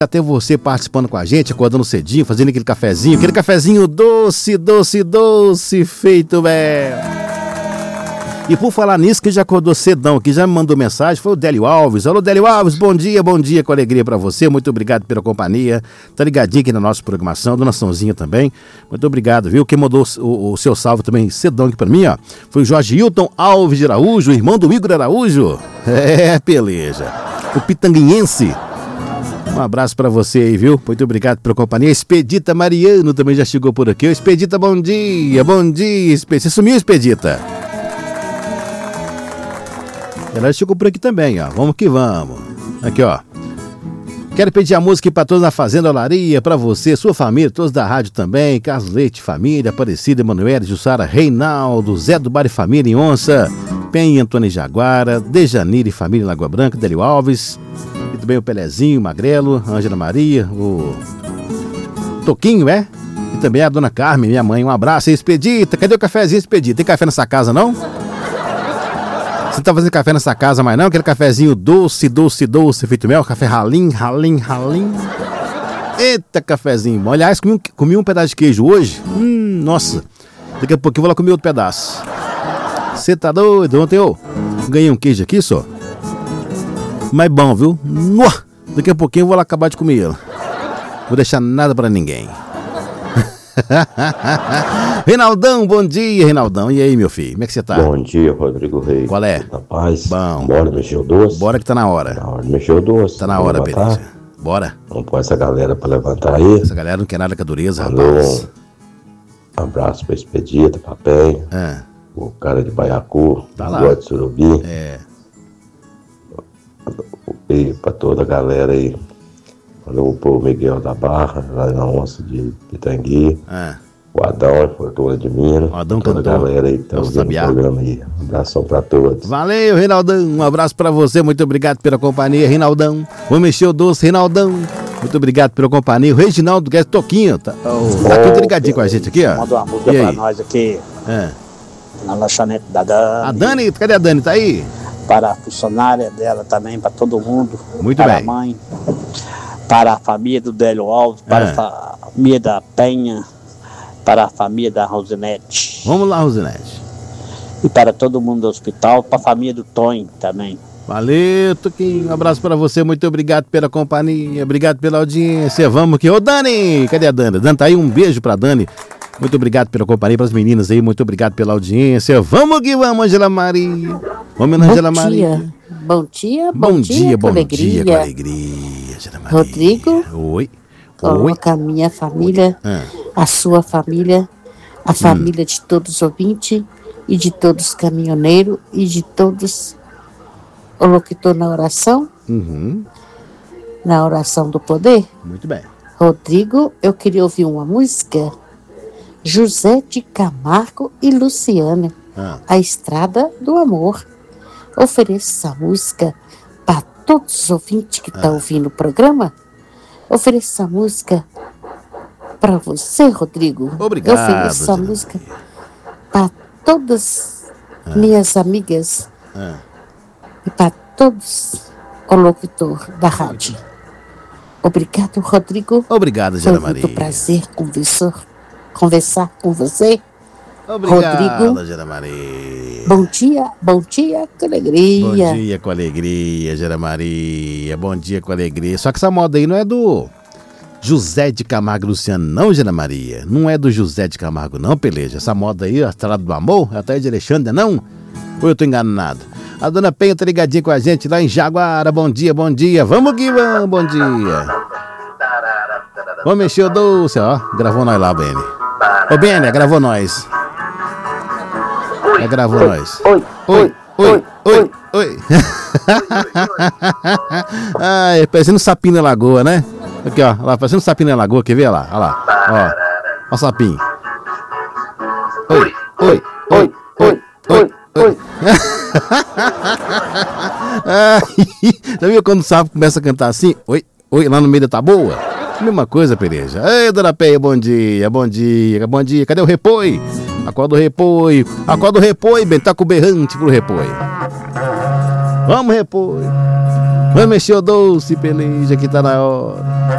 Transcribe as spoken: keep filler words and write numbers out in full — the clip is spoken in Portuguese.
Até você participando com a gente, acordando cedinho, fazendo aquele cafezinho, aquele cafezinho doce, doce, doce, feito, velho. E por falar nisso, quem já acordou cedão aqui, já me mandou mensagem, foi o Délio Alves. Alô, Délio Alves, bom dia, bom dia, com alegria pra você, muito obrigado pela companhia, tá ligadinho aqui na nossa programação, Dona Sãozinha também, muito obrigado, viu? Quem mandou o, o seu salve também cedão aqui pra mim, ó, foi o Jorge Hilton Alves de Araújo, irmão do Igor Araújo. É, peleja, o pitanguinhense. Um abraço pra você aí, viu? Muito obrigado pela companhia. Expedita Mariano também já chegou por aqui. Expedita, bom dia, bom dia, Expedita. Você sumiu, Expedita? Ela chegou por aqui também, ó. Vamos que vamos. Aqui, ó. Quero pedir a música pra todos na Fazenda Olaria, pra você, sua família, todos da rádio também. Carlos Leite, família, Aparecida, Emanuele, Jussara, Reinaldo, Zé do Bar e Família em Onça, Penha, Antônio Jaguara, Dejanira e família em Lagoa Branca, Délio Alves. E também o Pelezinho, Magrelo, Ângela Maria, o Toquinho, é? E também a Dona Carmen, minha mãe. Um abraço aí, Expedita. Cadê o cafezinho, Expedita? Tem café nessa casa, não? Você não tá fazendo café nessa casa mais não? Aquele cafezinho doce, doce, doce, feito mel, café ralim, ralim, ralim. Eita, cafezinho bom. Aliás, comi um, comi um pedaço de queijo hoje. Hum, nossa. Daqui a pouquinho eu vou lá comer outro pedaço. Você tá doido? Ontem eu ganhei um queijo aqui só. Mas bom, viu? Uá! Daqui a pouquinho eu vou lá acabar de comer ele. Vou deixar nada pra ninguém. Reinaldão, bom dia, Reinaldão. E aí, meu filho, como é que você tá? Bom dia, Rodrigo Reis. Qual é? Na paz. Bom. Bora mexer o doce? Bora que tá na hora. Na hora de mexer o doce. Tá na hora, beleza. Bora. Vamos pôr essa galera pra levantar aí. Essa galera não quer nada com a dureza, Alô, rapaz. Um abraço pra Expedita, pra Penha. É. O cara de Baiacu. Tá lá. O de Surubi. É. E pra toda a galera aí. Alô, pro Miguel da Barra, lá na Onça de Pitangui. É. O Adão, Fortuna de Minas. O Adão toda cantou. a galera aí que tá ouvindo o programa aí. Um abração pra todos. Valeu, Reinaldão. Um abraço pra você. Muito obrigado pela companhia, Reinaldão. Vou mexer o doce, Reinaldão. Muito obrigado pela companhia. O Reginaldo Guedes Toquinho. Tá, oh, tá tudo ligadinho com a gente aqui, ó. Manda uma música pra nós aqui. É. Na lanchonete da Dani. A Dani, cadê a Dani? Tá aí? Para a funcionária dela também, para todo mundo. Muito para bem. Para a mãe. Para a família do Délio Alves. Para É. a família da Penha. Para a família da Rosinete. Vamos lá, Rosinete. E para todo mundo do hospital. Para a família do Tonho também. Valeu, Toquinho. Um abraço pra você. Muito obrigado pela companhia. Obrigado pela audiência. Vamos aqui. Ô, Dani! Cadê a Dani? Dani tá aí. Um beijo pra Dani. Muito obrigado pela companhia, para as meninas aí. Muito obrigado pela audiência. Vamos que vamos, Angela Maria. Vamos, Angela Maria. Bom dia, Bom, bom dia, dia, bom com alegria. dia, com alegria, Angela Maria. Rodrigo, Oi. coloca a minha família, Ah. a sua família, a família de todos os ouvintes e de todos os caminhoneiros e de todos o locutor na oração, Uhum. na oração do poder. Muito bem. Rodrigo, eu queria ouvir uma música. José de Camargo e Luciana, Ah. A Estrada do Amor. Ofereço essa música para todos os ouvintes que estão Ah. ouvindo o programa. Ofereço essa música para você, Rodrigo. Obrigado, Eu ofereço essa Zé. música para todas minhas amigas Ah. e para todos o locutor da rádio. Obrigado, Rodrigo. Obrigado, Foi Angela muito Maria. prazer conversar, conversar com você. Obrigado, Rodrigo. Angela Maria. Bom dia, bom dia, com alegria. Bom dia com alegria, Angela Maria. Bom dia com alegria. Só que essa moda aí não é do José de Camargo e Luciano, não, Angela Maria. Não é do José de Camargo, não, peleja. Essa moda aí, a Estrada do Amor, até de Alexandre, não? Ou eu tô enganado? A dona Penha tá ligadinha com a gente lá em Jaguara. Bom dia, bom dia. Vamos que vamos, bom dia. Vamos mexer o doce, ó. Gravou nós lá, Bene. Ô, Bene, gravou nós. É, gravou nós. Oi, Oi, oi, oi, oi. Ai, parecendo um sapinho na lagoa, né? Aqui, ó, lá, parecendo um sapinho na lagoa, quer ver? Olha lá, olha lá, ó. Ó o sapinho. Oi, oi, oi, oi, oi, oi. Ai, já viu quando o sapo começa a cantar assim? Oi, oi, lá no meio da taboa? Mesma coisa, Pereja. Ei, dona Peia, bom dia, bom dia, bom dia. Cadê o repoi? Acorda o repoi. Acorda o repoi, bem, tá com o berrante pro repoi. Vamos, repoi. Vamos mexer o doce, peleja, que tá na hora.